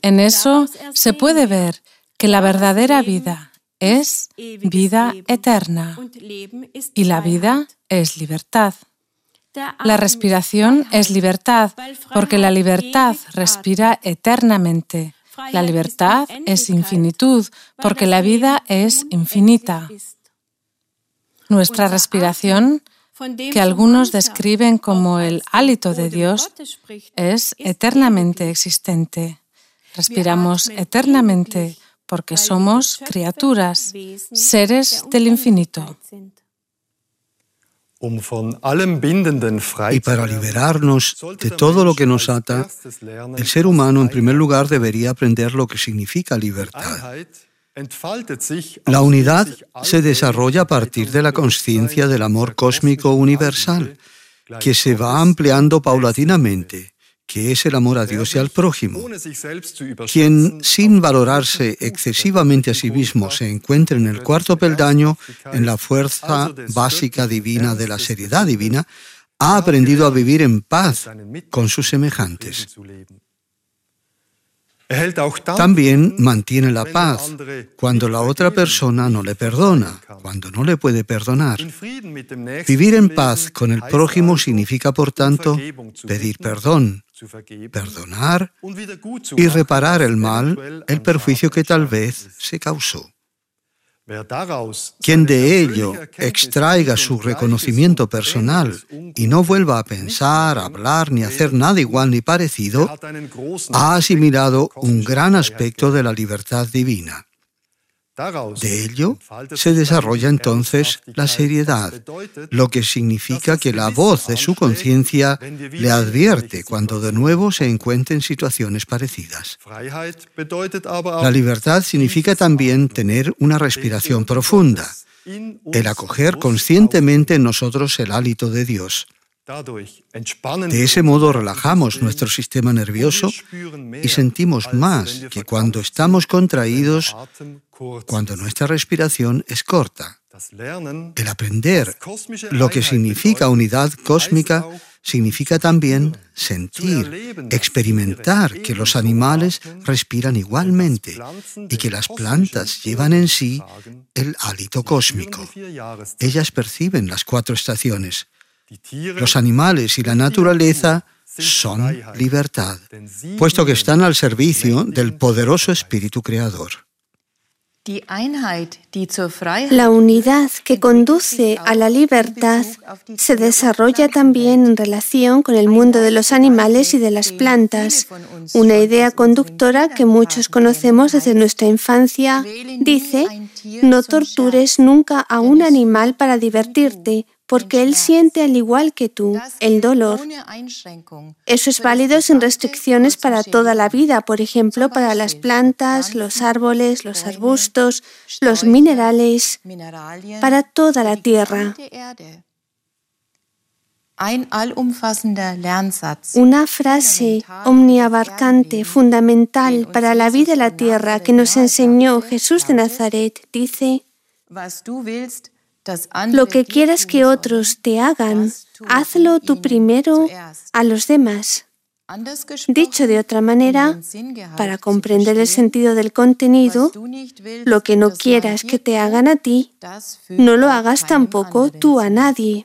En eso se puede ver que la verdadera vida es vida eterna y la vida es libertad. La respiración es libertad, porque la libertad respira eternamente. La libertad es infinitud, porque la vida es infinita. Nuestra respiración, que algunos describen como el hálito de Dios, es eternamente existente. Respiramos eternamente porque somos criaturas, seres del infinito. Y para liberarnos de todo lo que nos ata, el ser humano en primer lugar debería aprender lo que significa libertad. La unidad se desarrolla a partir de la conciencia del amor cósmico universal, que se va ampliando paulatinamente, que es el amor a Dios y al prójimo. Quien, sin valorarse excesivamente a sí mismo, se encuentre en el cuarto peldaño, en la fuerza básica divina de la seriedad divina, ha aprendido a vivir en paz con sus semejantes. También mantiene la paz cuando la otra persona no le perdona, cuando no le puede perdonar. Vivir en paz con el prójimo significa, por tanto, pedir perdón, perdonar y reparar el mal, el perjuicio que tal vez se causó. Quien de ello extraiga su reconocimiento personal y no vuelva a pensar, hablar ni hacer nada igual ni parecido, ha asimilado un gran aspecto de la libertad divina. De ello se desarrolla entonces la seriedad, lo que significa que la voz de su conciencia le advierte cuando de nuevo se encuentre en situaciones parecidas. La libertad significa también tener una respiración profunda, el acoger conscientemente en nosotros el hálito de Dios. De ese modo relajamos nuestro sistema nervioso y sentimos más que cuando estamos contraídos, cuando nuestra respiración es corta. El aprender lo que significa unidad cósmica significa también sentir, experimentar que los animales respiran igualmente y que las plantas llevan en sí el hálito cósmico. Ellas perciben las 4 estaciones. Los animales y la naturaleza son libertad, puesto que están al servicio del poderoso Espíritu Creador. La unidad que conduce a la libertad se desarrolla también en relación con el mundo de los animales y de las plantas. Una idea conductora que muchos conocemos desde nuestra infancia dice: no tortures nunca a un animal para divertirte, porque él siente al igual que tú el dolor. Eso es válido sin restricciones para toda la vida, por ejemplo, para las plantas, los árboles, los arbustos, los minerales, para toda la tierra. Una frase omniabarcante, fundamental para la vida de la tierra que nos enseñó Jesús de Nazaret dice: lo que quieras que otros te hagan, hazlo tú primero a los demás. Dicho de otra manera, para comprender el sentido del contenido, lo que no quieras que te hagan a ti, no lo hagas tampoco tú a nadie.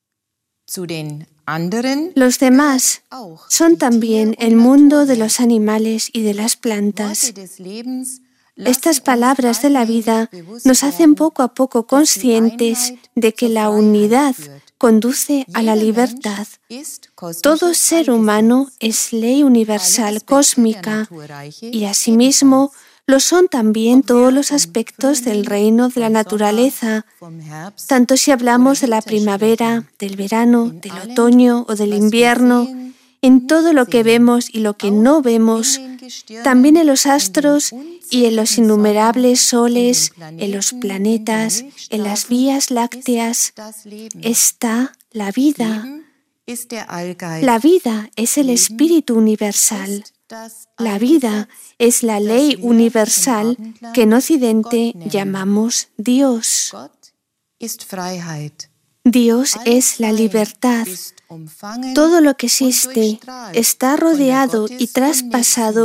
Los demás son también el mundo de los animales y de las plantas. Estas palabras de la vida nos hacen poco a poco conscientes de que la unidad conduce a la libertad. Todo ser humano es ley universal cósmica y asimismo lo son también todos los aspectos del reino de la naturaleza, tanto si hablamos de la primavera, del verano, del otoño o del invierno, en todo lo que vemos y lo que no vemos, también en los astros y en los innumerables soles, en los planetas, en las vías lácteas, está la vida. La vida es el espíritu universal. La vida es la ley universal que en Occidente llamamos Dios. Dios es la libertad. Todo lo que existe está rodeado y traspasado